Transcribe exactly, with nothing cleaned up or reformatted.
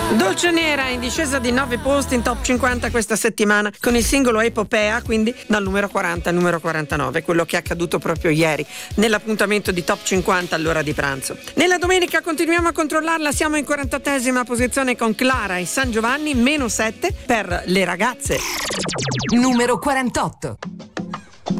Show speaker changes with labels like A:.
A: Dolce Nera in discesa di nove posti in top cinquanta questa settimana con il singolo Epopea, quindi dal numero quaranta al numero quarantanove, quello che è accaduto proprio ieri nell'appuntamento di top cinquanta all'ora di pranzo. Nella domenica continuiamo a controllarla, siamo in quarantattesima posizione con Clara e San Giovanni, meno sette per Le ragazze.
B: Numero quarantotto.